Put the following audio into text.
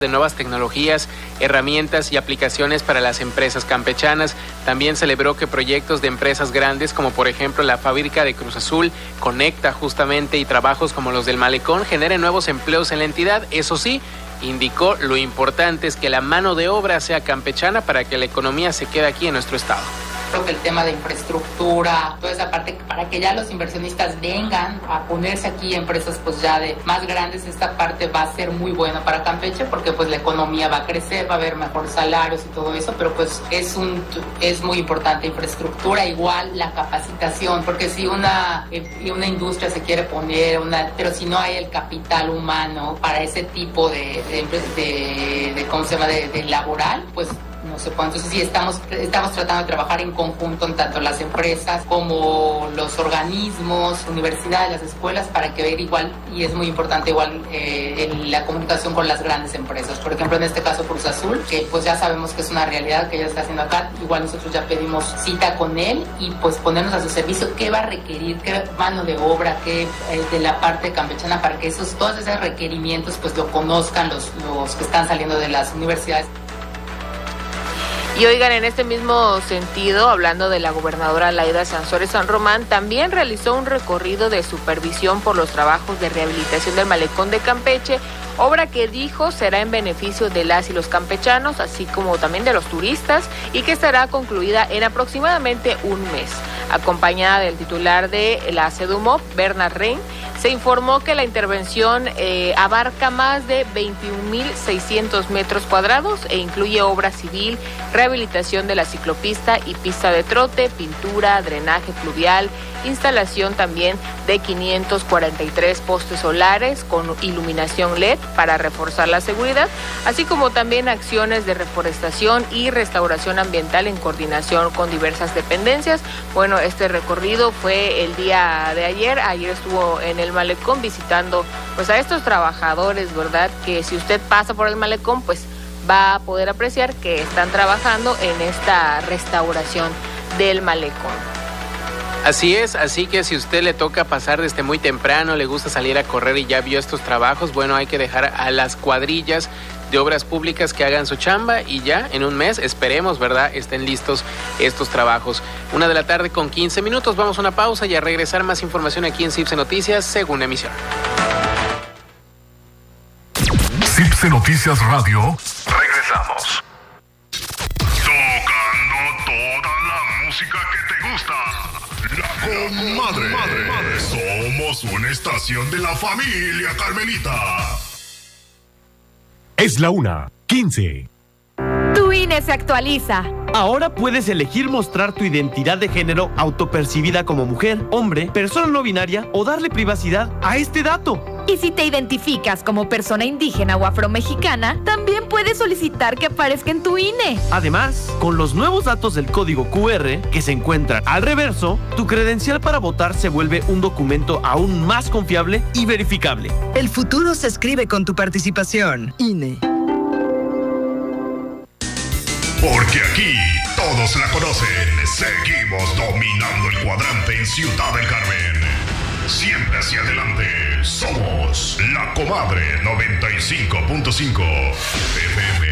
de nuevas tecnologías, herramientas y aplicaciones para las empresas campechanas. También celebró que proyectos de empresas grandes, como por ejemplo la fábrica de Cruz Azul, Conecta justamente, y trabajos como los del Malecón, generen nuevos empleos en la entidad. Eso sí, indicó lo importante es que la mano de obra sea campechana para que la economía se quede aquí en nuestro estado. Creo que el tema de infraestructura, toda esa parte, para que ya los inversionistas vengan a ponerse aquí, empresas pues ya de más grandes, esta parte va a ser muy buena para Campeche, porque pues la economía va a crecer, va a haber mejores salarios y todo eso, pero pues es muy importante infraestructura, igual la capacitación, porque si una industria se quiere poner, pero si no hay el capital humano para ese tipo de ¿cómo se llama?, de laboral, pues no sé cuánto. Entonces sí, estamos tratando de trabajar en conjunto en tanto las empresas como los organismos, universidades, las escuelas, para que ver igual, y es muy importante igual la comunicación con las grandes empresas. Por ejemplo, en este caso Cruz Azul, que pues ya sabemos que es una realidad que ella está haciendo acá, igual nosotros ya pedimos cita con él y pues ponernos a su servicio qué va a requerir, qué mano de obra, qué de la parte campechana, para que todos esos requerimientos pues lo conozcan los que están saliendo de las universidades. Y oigan, en este mismo sentido, hablando de la gobernadora Laida Sansores San Román, también realizó un recorrido de supervisión por los trabajos de rehabilitación del Malecón de Campeche, obra que dijo será en beneficio de las y los campechanos, así como también de los turistas, y que estará concluida en aproximadamente un mes. Acompañada del titular de la CEDUMOP, Bernard Rein, se informó que la intervención abarca más de 21.600 metros cuadrados e incluye obra civil, rehabilitación de la ciclopista y pista de trote, pintura, drenaje fluvial, instalación también de 543 postes solares con iluminación LED para reforzar la seguridad, así como también acciones de reforestación y restauración ambiental en coordinación con diversas dependencias. Bueno, este recorrido fue el día de ayer estuvo en el Malecón visitando pues a estos trabajadores, ¿verdad? Que si usted pasa por el Malecón pues va a poder apreciar que están trabajando en esta restauración del Malecón. Así es, así que si usted le toca pasar desde muy temprano, le gusta salir a correr y ya vio estos trabajos, bueno, hay que dejar a las cuadrillas de obras públicas que hagan su chamba y ya en un mes, esperemos, ¿verdad?, estén listos estos trabajos. 1:15 p.m, vamos a una pausa y a regresar más información aquí en CIPSE Noticias, segunda emisión. CIPSE Noticias Radio, regresamos. Tocando toda la música que te gusta. La Comadre. Somos una estación de la familia Carmelita. Es la 1:15. Tu INE se actualiza. Ahora puedes elegir mostrar tu identidad de género autopercibida como mujer, hombre, persona no binaria o darle privacidad a este dato. Y si te identificas como persona indígena o afromexicana, también puedes solicitar que aparezca en tu INE. Además, con los nuevos datos del código QR que se encuentran al reverso, tu credencial para votar se vuelve un documento aún más confiable y verificable. El futuro se escribe con tu participación. INE. Porque aquí todos la conocen. Seguimos dominando el cuadrante en Ciudad del Carmen. Siempre hacia adelante. Somos La Comadre 95.5 FM.